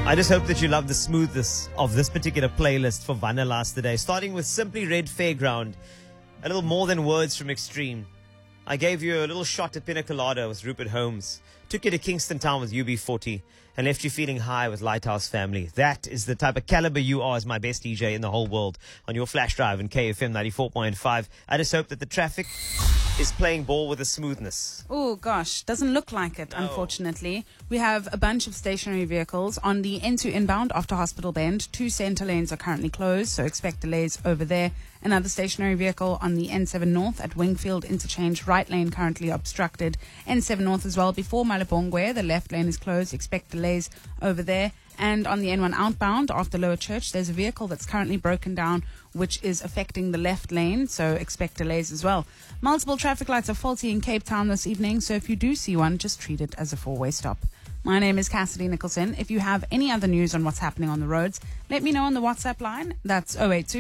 I just hope that you love the smoothness of this particular playlist for Vanillas today. Starting with Simply Red Fairground, a little more than words from Extreme. I gave you a little shot at Pina Colada with Rupert Holmes. Took you to Kingston Town with UB40 and left you feeling high with Lighthouse Family. That is the type of caliber you are as my best DJ in the whole world on your flash drive in KFM 94.5. I just hope that the traffic is playing ball with the smoothness. Oh gosh, doesn't look like it, unfortunately. We have a bunch of stationary vehicles on the N2 inbound after Hospital Bend. 2 center lanes are currently closed, so expect delays over there. Another stationary vehicle on the N7 North at Wingfield Interchange, right lane currently obstructed. N7 North as well before Malabongwe, the left lane is closed, expect delays over there. And on the N1 outbound after Lower Church, there's a vehicle that's currently broken down, which is affecting the left lane, so expect delays as well. Multiple traffic lights are faulty in Cape Town this evening, so if you do see one, just treat it as a 4-way stop. My name is Cassidy Nicholson. If you have any other news on what's happening on the roads, let me know on the WhatsApp line. That's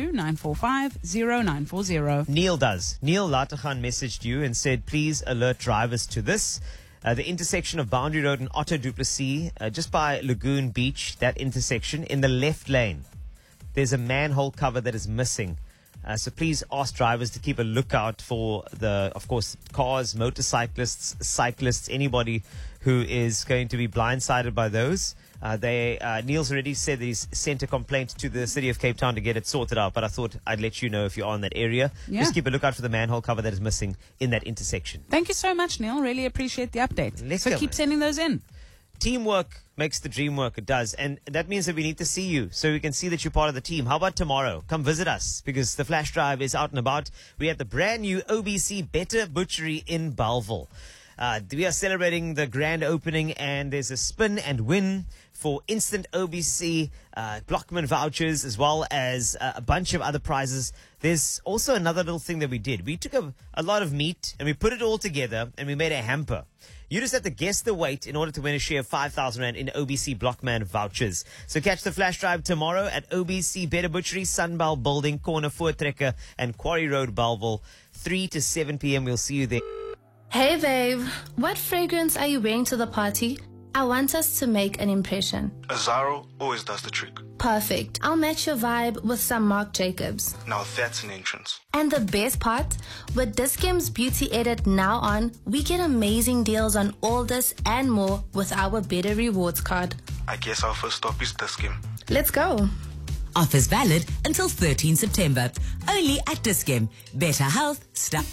082-945-0940. Neil does. Neil Latachan messaged you and said, please alert drivers to this. The intersection of Boundary Road and Otto Duplessis, just by Lagoon Beach, that intersection, in the left lane, there's a manhole cover that is missing. So please ask drivers to keep a lookout for of course, cars, motorcyclists, cyclists, anybody who is going to be blindsided by those. Neil's already said that he's sent a complaint to the city of Cape Town to get it sorted out, but I thought I'd let you know if you're on that area. Yeah. Just keep a lookout for the manhole cover that is missing in that intersection. Thank you so much, Neil. Really appreciate the update. Let's go, keep man. sending those in. Teamwork makes the dream work. It does. And that means that we need to see you so we can see that you're part of the team. How about tomorrow? Come visit us because the flash drive is out and about. We're at the brand new OBC Better Butchery in Bellville. We are celebrating the grand opening, and there's a spin and win for instant OBC Blockman vouchers, as well as a bunch of other prizes. There's also another little thing that we did. We took a lot of meat and we put it all together and we made a hamper. You just have to guess the weight in order to win a share of 5,000 Rand in OBC Blockman vouchers. So catch the flash drive tomorrow at OBC Better Butchery, Sunbelt Building, corner Voortrekker and Quarry Road, Bellville, 3 to 7 p.m. We'll see you there. Hey babe, what fragrance are you wearing to the party? I want us to make an impression. Azaro always does the trick. Perfect. I'll match your vibe with some Marc Jacobs. Now that's an entrance. And the best part? With Dis-Chem's Beauty Edit now on, we get amazing deals on all this and more with our Better Rewards card. I guess our first stop is Dis-Chem. Let's go. Offers valid until 13 September. Only at Dis-Chem. Better health, stuff.